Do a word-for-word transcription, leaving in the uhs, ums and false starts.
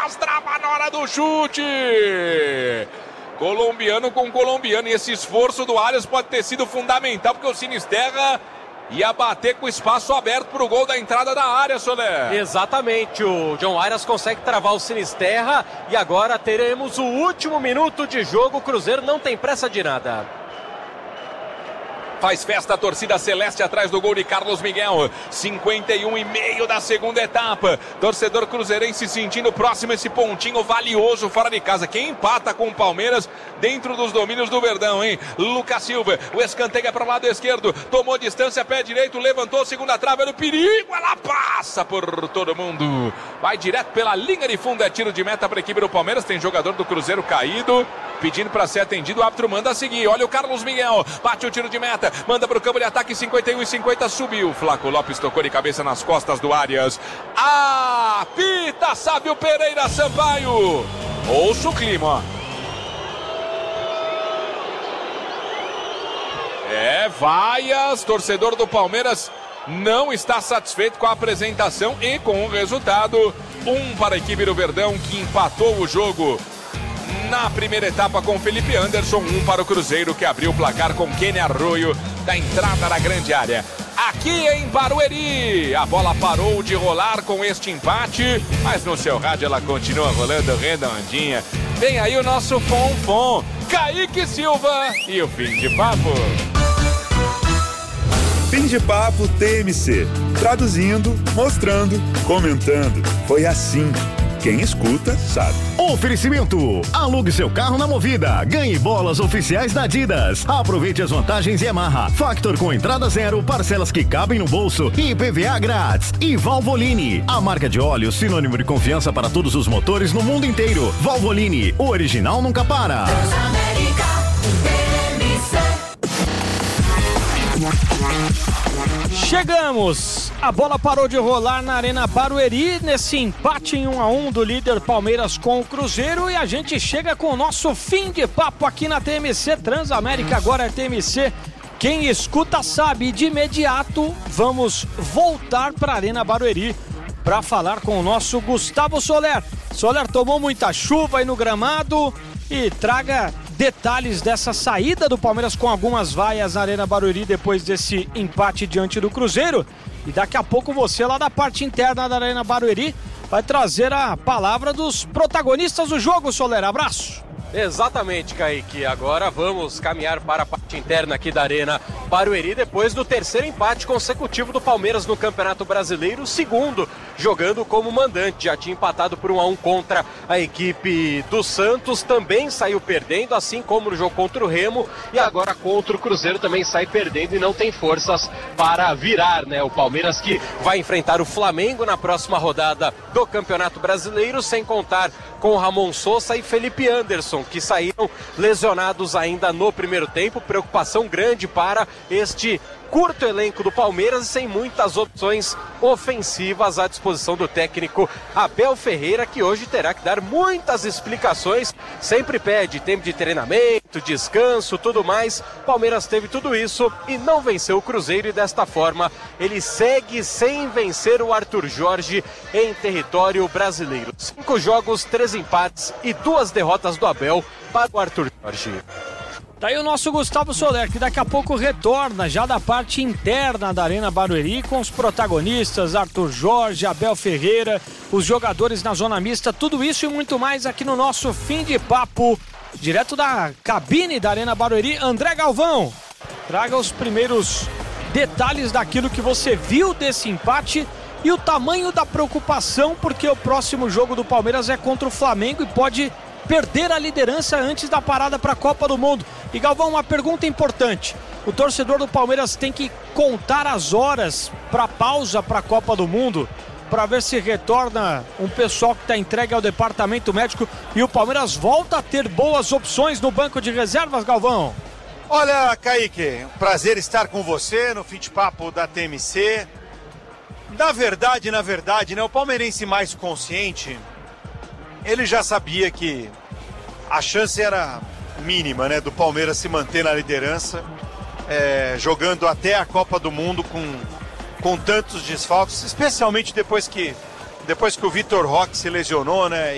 Palmeiras trava na hora do chute. Colombiano com colombiano. E esse esforço do Arias pode ter sido fundamental, porque o Sinisterra ia bater com espaço aberto para o gol da entrada da área, Soler. Exatamente, o John Arias consegue travar o Sinisterra e agora teremos o último minuto de jogo. O Cruzeiro não tem pressa de nada. Faz festa a torcida celeste atrás do gol de Carlos Miguel. cinquenta e um e meio da segunda etapa. Torcedor cruzeirense sentindo próximo esse pontinho valioso fora de casa. Quem empata com o Palmeiras dentro dos domínios do Verdão, hein? Lucas Silva, o escanteio é para o lado esquerdo. Tomou distância, pé direito, levantou, segunda trave, olha o perigo. Ela passa por todo mundo. Vai direto pela linha de fundo, é tiro de meta para a equipe do Palmeiras. Tem jogador do Cruzeiro caído, pedindo para ser atendido. O árbitro manda seguir. Olha o Carlos Miguel, bate o tiro de meta. Manda para o campo de ataque, cinquenta e um e cinquenta, subiu. Flaco Lopes tocou de cabeça nas costas do Arias. Apita Sávio Pereira Sampaio. Ouça o clima. É, vaias. Torcedor do Palmeiras não está satisfeito com a apresentação e com o resultado. Um para a equipe do Verdão, que empatou o jogo na primeira etapa com Felipe Anderson. Um para o Cruzeiro, que abriu o placar com Kenny Arroio da entrada na grande área. Aqui em Barueri, a bola parou de rolar com este empate, mas no seu rádio ela continua rolando redondinha. Vem aí o nosso Fonfon, Kaique Silva e o Fim de Papo. Fim de Papo T M C. Traduzindo, mostrando, comentando. Foi assim. Quem escuta, sabe. Oferecimento. Alugue seu carro na Movida. Ganhe bolas oficiais da Adidas. Aproveite as vantagens Yamaha. Factor com entrada zero, parcelas que cabem no bolso e I P V A grátis. E Valvoline, a marca de óleo sinônimo de confiança para todos os motores no mundo inteiro. Valvoline, o original nunca para. Chegamos! A bola parou de rolar na Arena Barueri nesse empate em um a um do líder Palmeiras com o Cruzeiro, e a gente chega com o nosso Fim de Papo aqui na T M C Transamérica. Agora é T M C. Quem escuta sabe. De imediato vamos voltar para a Arena Barueri para falar com o nosso Gustavo Soler. Soler, tomou muita chuva aí no gramado e traga detalhes dessa saída do Palmeiras com algumas vaias na Arena Barueri depois desse empate diante do Cruzeiro. E daqui a pouco você lá da parte interna da Arena Barueri vai trazer a palavra dos protagonistas do jogo, Soler. Abraço! Exatamente, Kaique. Agora vamos caminhar para a parte interna aqui da Arena Barueri, depois do terceiro empate consecutivo do Palmeiras no Campeonato Brasileiro, segundo jogando como mandante. Já tinha empatado por um a um contra a equipe do Santos, também saiu perdendo, assim como no jogo contra o Remo, e agora contra o Cruzeiro também sai perdendo e não tem forças para virar, né? O Palmeiras que vai enfrentar o Flamengo na próxima rodada do Campeonato Brasileiro, sem contar com Ramon Sousa e Felipe Anderson, que saíram lesionados ainda no primeiro tempo. Preocupação grande para este curto elenco do Palmeiras e sem muitas opções ofensivas à disposição do técnico Abel Ferreira, que hoje terá que dar muitas explicações. Sempre pede tempo de treinamento, descanso, tudo mais. Palmeiras teve tudo isso e não venceu o Cruzeiro, e desta forma ele segue sem vencer o Arthur Jorge em território brasileiro. Cinco jogos, três empates e duas derrotas do Abel para o Arthur Jorge. Daí o nosso Gustavo Soler, que daqui a pouco retorna já da parte interna da Arena Barueri com os protagonistas, Arthur Jorge, Abel Ferreira, os jogadores na zona mista, tudo isso e muito mais aqui no nosso Fim de Papo, direto da cabine da Arena Barueri. André Galvão, traga os primeiros detalhes daquilo que você viu desse empate e o tamanho da preocupação, porque o próximo jogo do Palmeiras é contra o Flamengo e pode perder a liderança antes da parada para a Copa do Mundo. E Galvão, uma pergunta importante: o torcedor do Palmeiras tem que contar as horas para a pausa para a Copa do Mundo, para ver se retorna um pessoal que está entregue ao departamento médico e o Palmeiras volta a ter boas opções no banco de reservas, Galvão? Olha, Kaique, um prazer estar com você no Fim de Papo da T M C. Na verdade, na verdade, né, o palmeirense mais consciente, ele já sabia que a chance era mínima, né, do Palmeiras se manter na liderança, é, jogando até a Copa do Mundo com, com tantos desfalques, especialmente depois que, depois que o Vitor Roque se lesionou, né?